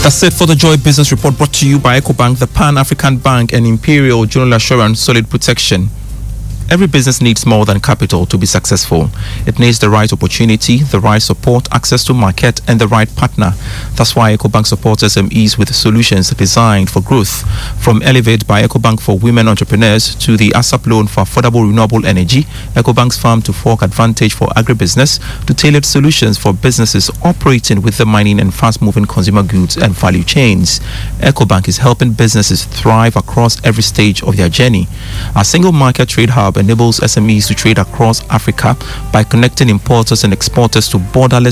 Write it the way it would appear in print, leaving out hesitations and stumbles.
That's it for the Joy Business Report, brought to you by EcoBank, the Pan-African Bank, and Imperial General Assurance Solid Protection. Every business needs more than capital to be successful. It needs the right opportunity, the right support, access to market, and the right partner. That's why EcoBank supports SMEs with solutions designed for growth. From Elevate by EcoBank for women entrepreneurs to the ASAP loan for affordable renewable energy, EcoBank's Farm to Fork Advantage for agribusiness, to tailored solutions for businesses operating with the mining and fast-moving consumer goods and value chains. EcoBank is helping businesses thrive across every stage of their journey. Our single market trade hub enables SMEs to trade across Africa by connecting importers and exporters to borderless